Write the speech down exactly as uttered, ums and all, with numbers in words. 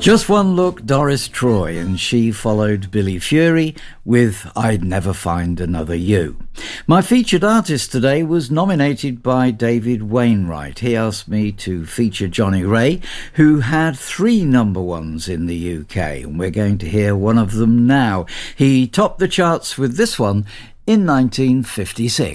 Just One Look, Doris Troy, and she followed Billy Fury with I'd Never Find Another You. My featured artist today was nominated by David Wainwright. He asked me to feature Johnny Ray, who had three number ones in the U K, and we're going to hear one of them now. He topped the charts with this one in nineteen fifty-six.